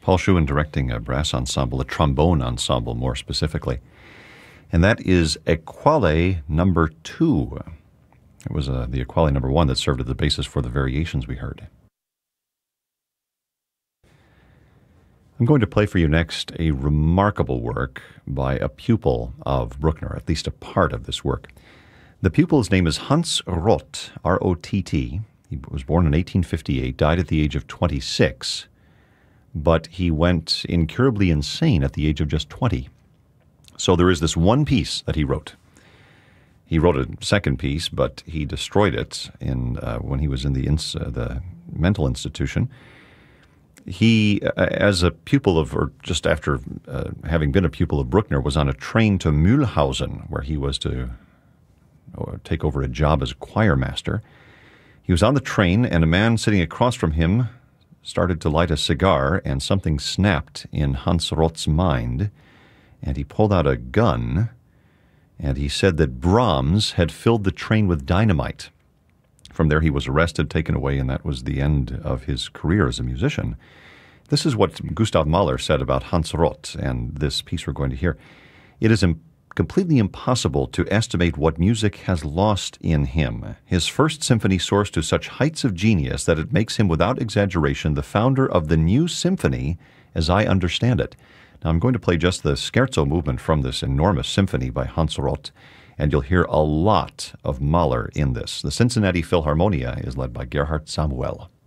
Paul Schuin directing a brass ensemble, a trombone ensemble more specifically. And that is Equale number 2. It was the Equale number 1 that served as the basis for the variations we heard. I'm going to play for you next a remarkable work by a pupil of Bruckner, at least a part of this work. The pupil's name is Hans Rott, R-O-T-T. He was born in 1858, died at the age of 26, but he went incurably insane at the age of just 20. So there is this one piece that he wrote. He wrote a second piece, but he destroyed it when he was in the mental institution. He, as a pupil of, or just after having been a pupil of Bruckner, was on a train to Mühlhausen, where he was to take over a job as a choir master. He was on the train, and a man sitting across from him started to light a cigar, and something snapped in Hans Rott's mind, and he pulled out a gun, and he said that Brahms had filled the train with dynamite. From there he was arrested, taken away, and that was the end of his career as a musician. This is what Gustav Mahler said about Hans Rott and this piece we're going to hear. It is completely impossible to estimate what music has lost in him. His first symphony soars to such heights of genius that it makes him, without exaggeration, the founder of the new symphony as I understand it. Now I'm going to play just the scherzo movement from this enormous symphony by Hans Rott, and you'll hear a lot of Mahler in this. The Cincinnati Philharmonia is led by Gerhard Samuel.